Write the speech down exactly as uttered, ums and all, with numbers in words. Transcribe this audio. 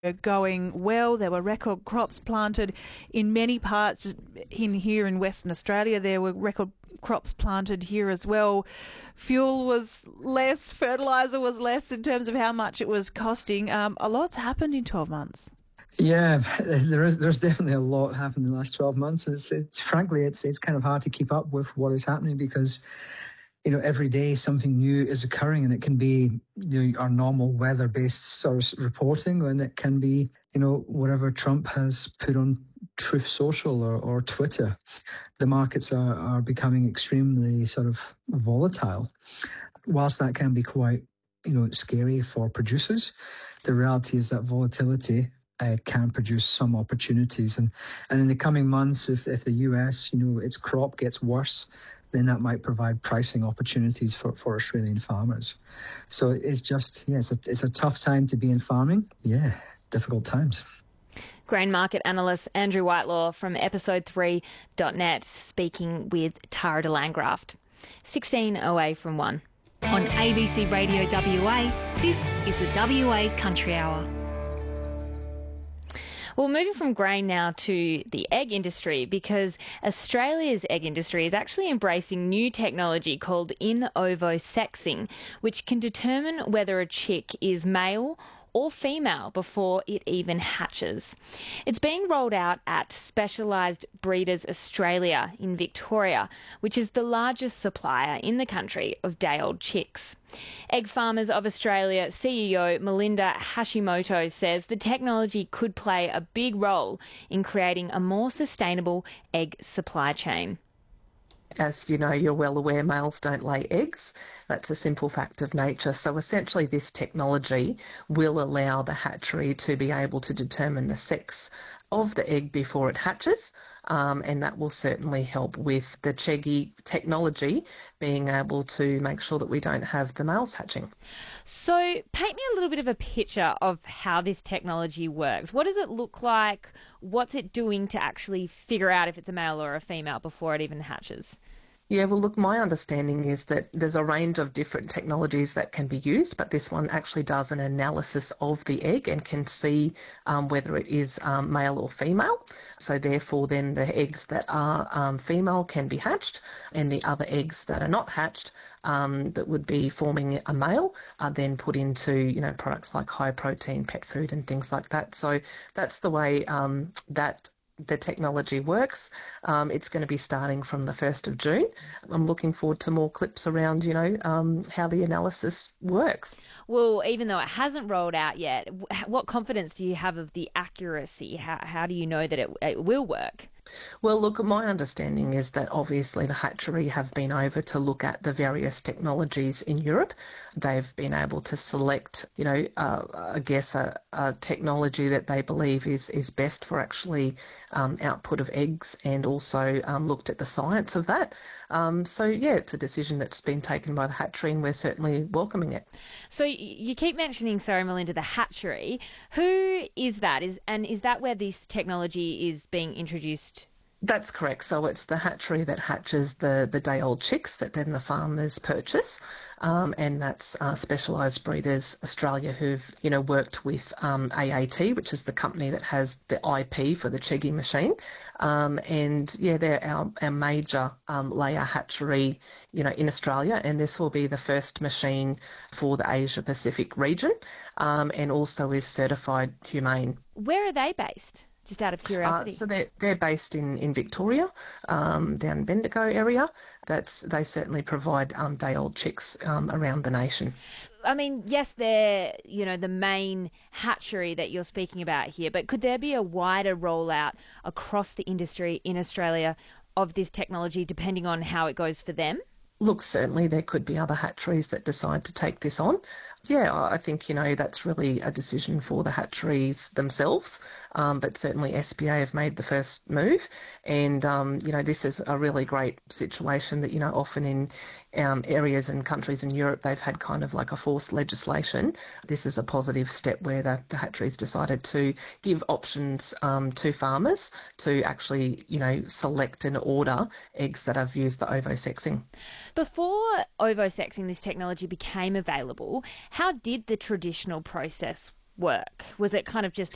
going well. There were record crops planted in many parts in here in Western Australia. There were record crops planted here as well. Fuel was less, fertiliser was less in terms of how much it was costing. Um, a lot's happened in twelve months. Yeah, there is. There's definitely a lot happened in the last twelve months. It's, it's frankly, it's it's kind of hard to keep up with what is happening because, you know, every day something new is occurring, and it can be, you know, our normal weather-based sort of reporting, and it can be, you know, whatever Trump has put on Truth Social or, or Twitter. The markets are, are becoming extremely sort of volatile. Whilst that can be quite, you know, scary for producers, the reality is that volatility Uh, can produce some opportunities. And, and in the coming months, if, if the U S, you know, its crop gets worse, then that might provide pricing opportunities for, for Australian farmers. So it's just, yeah, it's a, it's a tough time to be in farming. Yeah, difficult times. Grain market analyst Andrew Whitelaw from episode three dot net speaking with Tara de Landgraft. sixteen away from one. On A B C Radio W A, this is the W A Country Hour. Well, moving from grain now to the egg industry, because Australia's egg industry is actually embracing new technology called in ovo sexing, which can determine whether a chick is male or female before it even hatches. It's being rolled out at Specialised Breeders Australia in Victoria, which is the largest supplier in the country of day-old chicks. Egg Farmers of Australia C E O Melinda Hashimoto says the technology could play a big role in creating a more sustainable egg supply chain. As you know, you're well aware, males don't lay eggs. That's a simple fact of nature. So essentially this technology will allow the hatchery to be able to determine the sex of the egg before it hatches, um, and that will certainly help with the Cheggy technology being able to make sure that we don't have the males hatching. So paint me a little bit of a picture of how this technology works. What does it look like? What's it doing to actually figure out if it's a male or a female before it even hatches? Yeah, well, look, my understanding is that there's a range of different technologies that can be used, but this one actually does an analysis of the egg and can see um, whether it is um, male or female. So therefore, then the eggs that are um, female can be hatched, and the other eggs that are not hatched um, that would be forming a male are then put into, you know, products like high protein pet food and things like that. So that's the way um, that the technology works. Um, it's going to be starting from the first of June. I'm looking forward to more clips around, you know, um, how the analysis works. Well, even though it hasn't rolled out yet, what confidence do you have of the accuracy? How, how do you know that it, it will work? Well, look, my understanding is that obviously the hatchery have been over to look at the various technologies in Europe. They've been able to select, you know, uh, I guess a, a technology that they believe is, is best for actually um, output of eggs, and also um, looked at the science of that. Um, so, yeah, it's a decision that's been taken by the hatchery, and we're certainly welcoming it. So you keep mentioning, sorry, Melinda, the hatchery. Who is that? Is and is that where this technology is being introduced? That's correct. So it's the hatchery that hatches the, the day-old chicks that then the farmers purchase, um, and that's uh, Specialised Breeders Australia, who've, you know, worked with um, A A T, which is the company that has the I P for the Cheggy machine, um, and yeah, they're our, our major um, layer hatchery, you know, in Australia, and this will be the first machine for the Asia Pacific region, um, and also is certified humane. Where are they based? Just out of curiosity. Uh, so they're, they're based in, in Victoria, um, down in Bendigo area. That's They certainly provide um, day-old chicks um, around the nation. I mean, yes, they're, you know, the main hatchery that you're speaking about here, but could there be a wider rollout across the industry in Australia of this technology depending on how it goes for them? Look, certainly there could be other hatcheries that decide to take this on. Yeah, I think, you know, that's really a decision for the hatcheries themselves, um, but certainly S B A have made the first move, and, um, you know, this is a really great situation that, you know, often in um, areas and countries in Europe they've had kind of like a forced legislation. This is a positive step where the, the hatcheries decided to give options um, to farmers to actually, you know, select and order eggs that have used the ovosexing. Before ovosexing, this technology became available, how did the traditional process work? Was it kind of just